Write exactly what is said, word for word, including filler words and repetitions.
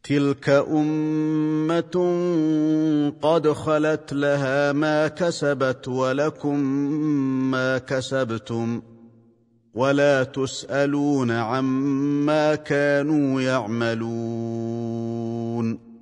تلك أمة قد خلت لها ما كسبت ولكم ما كسبتم ولا تسألون عما كانوا يعملون